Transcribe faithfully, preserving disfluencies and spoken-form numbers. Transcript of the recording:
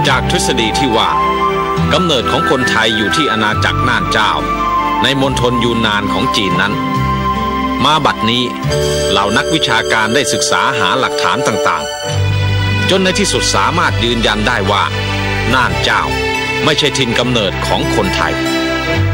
จากทฤษฎีที่ว่ากำเนิดของคนไทยอยู่ที่อาณาจักรน่านเจ้าในมณฑลยูนนานของจีนนั้นมาบัดนี้เหล่านักวิชาการได้ศึกษาหาหลักฐานต่างๆจนในที่สุดสามารถยืนยันได้ว่าน่านเจ้าไม่ใช่ถิ่นกำเนิดของคนไทย